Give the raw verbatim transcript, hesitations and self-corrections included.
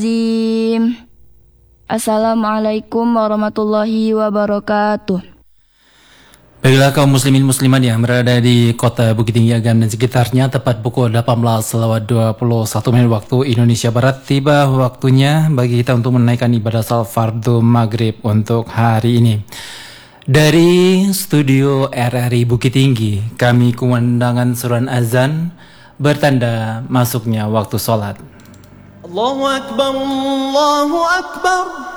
Zim. Assalamualaikum warahmatullahi wabarakatuh. Baiklah kaum muslimin muslimat yang berada di kota Bukit Tinggi Agam dan sekitarnya, tepat pukul delapan belas lewat dua puluh satu menit waktu Indonesia Barat, tiba waktunya bagi kita untuk menaikkan ibadah salat fardu maghrib untuk hari ini. Dari studio R R I Bukit Tinggi, kami kumandangkan suran azan bertanda masuknya waktu sholat. Allahu Akbar, Allahu Akbar.